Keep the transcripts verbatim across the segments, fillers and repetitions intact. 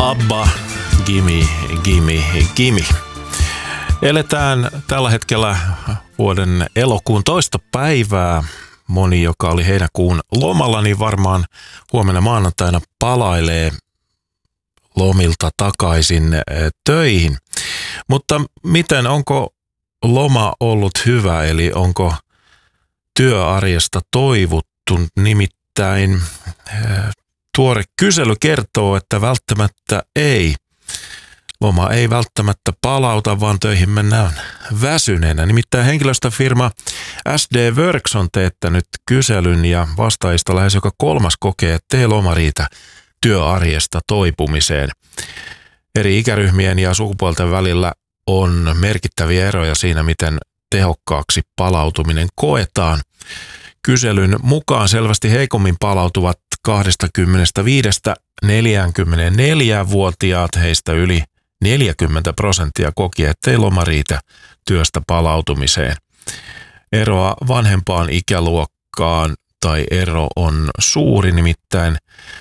ABBA, gimme, gimme, gimme. Eletään tällä hetkellä vuoden elokuun toista päivää. Moni, joka oli heinäkuun lomalla, niin varmaan huomenna maanantaina palailee lomilta takaisin töihin. Mutta miten, onko loma ollut hyvä, eli onko työarjesta toivuttu? Nimittäin tuore kysely kertoo, että välttämättä ei. Loma ei välttämättä palauta, vaan töihin mennään väsyneenä. Nimittäin henkilöstöfirma S D Works on teettänyt kyselyn ja vastaajista lähes joka kolmas kokee, että ei loma riitä työarjesta toipumiseen. Eri ikäryhmien ja sukupuolten välillä on merkittäviä eroja siinä, miten tehokkaaksi palautuminen koetaan. Kyselyn mukaan selvästi heikommin palautuvat kaksikymmentäviisi–neljäkymmentäneljä-vuotiaat, heistä yli neljäkymmentä prosenttia koki, ettei loma riitä työstä palautumiseen. Eroa vanhempaan ikäluokkaan tai ero on suuri, nimittäin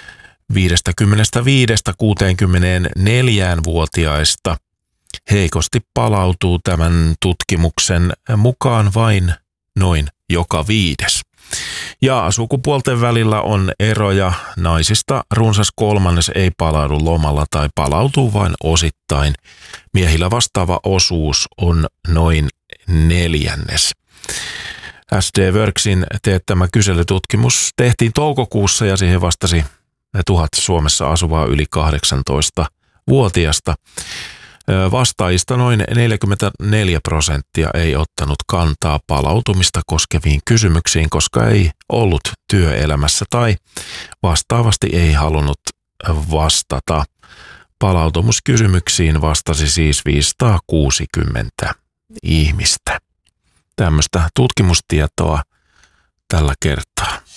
viisikymmentäviisi–kuusikymmentäneljä-vuotiaista heikosti palautuu tämän tutkimuksen mukaan vain noin joka viides. Ja sukupuolten välillä on eroja. Naisista runsas kolmannes ei palaudu lomalla tai palautuu vain osittain. Miehillä vastaava osuus on noin neljännes. S D Worksin teettämä kyselytutkimus tehtiin toukokuussa ja siihen vastasi tuhat Suomessa asuvaa yli kahdeksantoistavuotiasta. Vastaajista noin neljäkymmentäneljä prosenttia ei ottanut kantaa palautumista koskeviin kysymyksiin, koska ei ollut työelämässä tai vastaavasti ei halunnut vastata. Palautumiskysymyksiin vastasi siis viisisataakuusikymmentä ihmistä. Tämmöistä tutkimustietoa tällä kertaa.